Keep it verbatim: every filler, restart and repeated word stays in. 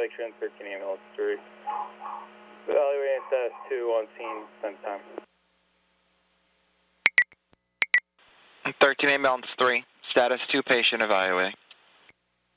section, thirteen ambulance three. Evaluating status two on scene, send time. thirteen ambulance three, status two patient evaluating.